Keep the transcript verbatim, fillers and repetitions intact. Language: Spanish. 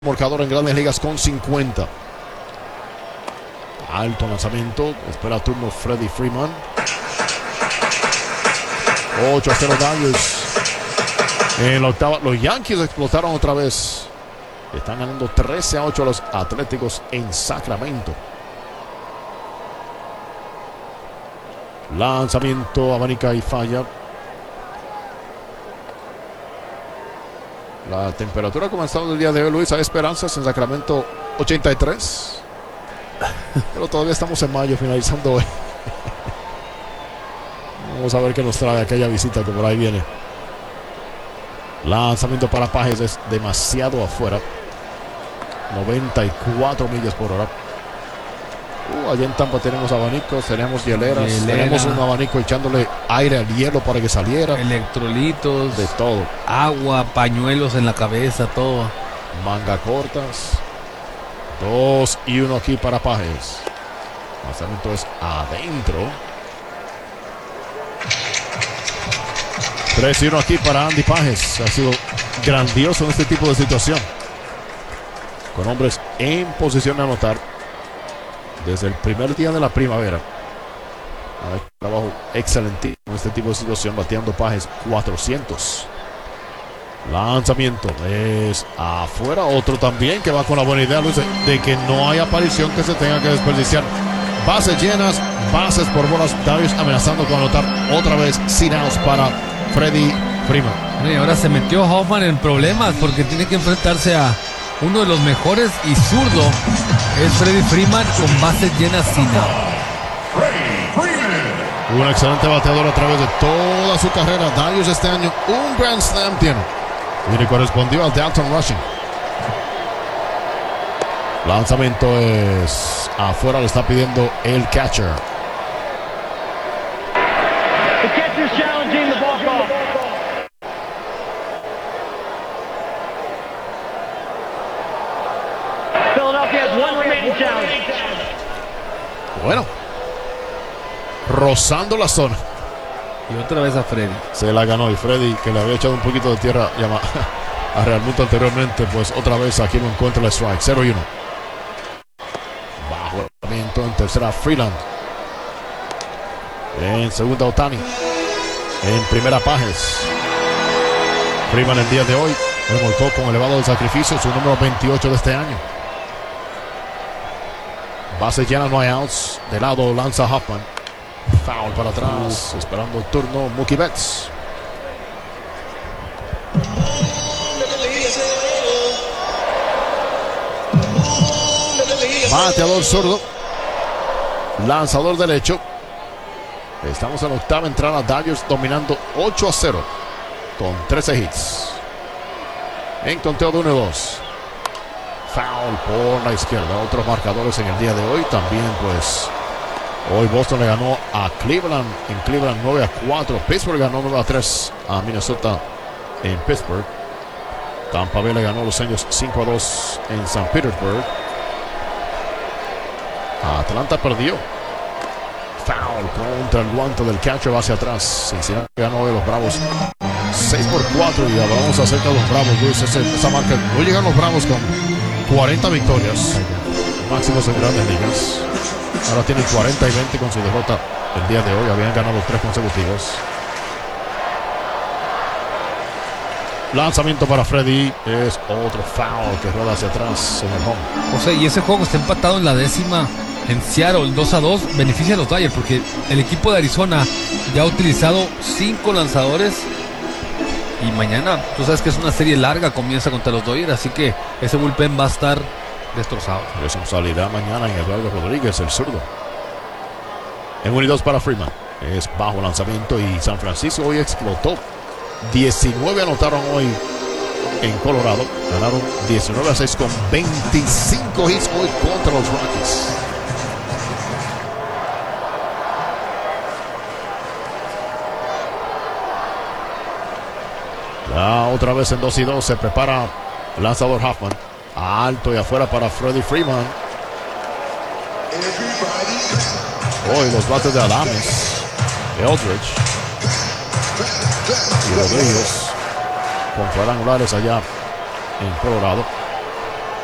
Marcador en Grandes Ligas con cincuenta. Alto lanzamiento. Espera turno Freddie Freeman. ocho a cero Dodgers. En la octava, los Yankees explotaron otra vez. Están ganando trece a ocho a los Atléticos en Sacramento. Lanzamiento, abanica y falla. La temperatura ha comenzado el día de hoy, Luis. Hay esperanzas en Sacramento, ochenta y tres. Pero todavía estamos en mayo, finalizando hoy. Vamos a ver qué nos trae aquella visita que por ahí viene. Lanzamiento para Pages es demasiado afuera. noventa y cuatro millas por hora. Uh, allá en Tampa tenemos abanicos, tenemos hieleras, Hielera. Tenemos un abanico echándole aire al hielo para que saliera. Electrolitos. De todo. Agua, pañuelos en la cabeza, todo. Manga cortas. Dos y uno aquí para Pages. Lanzamiento es adentro. Tres y uno aquí para Andy Pages. Ha sido grandioso en este tipo de situación. Con hombres en posición de anotar. Desde el primer día de la primavera. A ver, trabajo excelente en este tipo de situación, bateando Pages cuatrocientos. Lanzamiento es afuera. Otro también que va con la buena idea, Luis, de que no hay aparición que se tenga que desperdiciar. Bases llenas, bases por bolas. Darius amenazando con anotar otra vez sin outs para Freddie Freeman. Y ahora se metió Hoffman en problemas porque tiene que enfrentarse a uno de los mejores y zurdo. Es Freddie Freeman con bases llenas sin out. Un excelente bateador a través de toda su carrera. Darius este año un Grand Slam tiene. Y le correspondió al Dalton Rushing. Lanzamiento es afuera, le está pidiendo el catcher. The catcher's challenging the ball ball. Philadelphia has one remaining challenge. Bueno, rozando la zona. Y otra vez a Freddy. Se la ganó y Freddy, que le había echado un poquito de tierra llama, a Real Muto anteriormente, pues otra vez aquí lo encuentra el strike. cero y uno. Bajo el lanzamiento en tercera Freeland. En segunda Ohtani. En primera Pages. Freeman el día de hoy remolcó con elevado del sacrificio su número veintiocho de este año. Base llena, no hay outs. De lado lanza Hoffman. Foul para atrás. Esperando el turno Mookie Betts. Bateador zurdo. Lanzador derecho. Estamos en la octava entrada. Dodgers dominando ocho a cero. Con trece hits. En conteo de uno y dos. Foul por la izquierda. Otros marcadores en el día de hoy. También pues hoy Boston le ganó a Cleveland. En Cleveland nueve a cuatro. Pittsburgh ganó nueve a tres a Minnesota en Pittsburgh. Tampa Bay le ganó a los Angels cinco a dos en San Petersburg. Atlanta perdió. Foul contra el guante del catcher, va hacia atrás. Cincinnati ganó hoy a los Bravos seis por cuatro. Y hablamos acerca de los Bravos, Luis. Ese, esa marca, no llegan los Bravos con cuarenta victorias máximos en Grandes Ligas. Ahora tienen cuarenta y veinte con su derrota el día de hoy. Habían ganado tres consecutivos. Lanzamiento para Freddy. Es otro foul que rueda hacia atrás en el home. O sea, y ese juego está empatado en la décima en Seattle, dos a dos. Beneficia a los Dodgers porque el equipo de Arizona ya ha utilizado cinco lanzadores. Y mañana, tú sabes que es una serie larga, comienza contra los Dodgers. Así que ese bullpen va a estar destrozado. Responsabilidad mañana en Eduardo Rodríguez, el zurdo. En uno y dos para Freeman. Es bajo lanzamiento y San Francisco hoy explotó. diecinueve anotaron hoy en Colorado. Ganaron diecinueve a seis con veinticinco hits hoy contra los Rockies. Ya otra vez en dos y dos se prepara el lanzador Hoffman. Alto y afuera para Freddie Freeman. Hoy los bates de Adames, Eldridge y Rodríguez con cuadrangulares allá en Colorado.